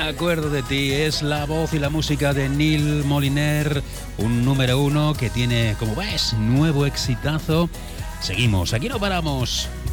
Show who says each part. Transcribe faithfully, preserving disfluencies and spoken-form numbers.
Speaker 1: acuerdo de ti. Es la voz y la música de Neil Moliner, un número uno que tiene, como ves, nuevo exitazo. Seguimos, aquí no paramos.